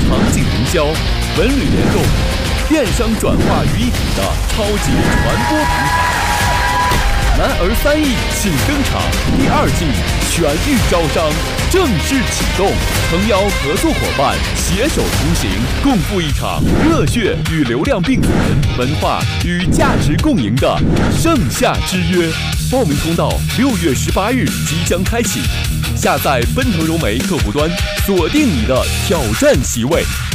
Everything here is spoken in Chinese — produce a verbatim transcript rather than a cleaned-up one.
场景营销、文旅联动、电商转化于一体的超级传播平台。男儿三亿请登场，第二季全域招商正式启动，诚邀合作伙伴携手同行，共赴一场热血与流量并存、文化与价值共赢的盛夏之约。报名通道六月十八日即将开启，下载奔腾融媒客户端，锁定你的挑战席位。